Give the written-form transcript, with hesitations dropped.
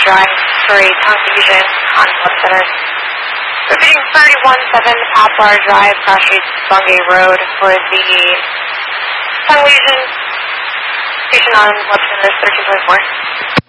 Drive for a tongue fusion on Web Center. Repeating 31-7 Poplar Drive, Cross Street, Bungay Road for the tongue fusion station on Web Center 1324.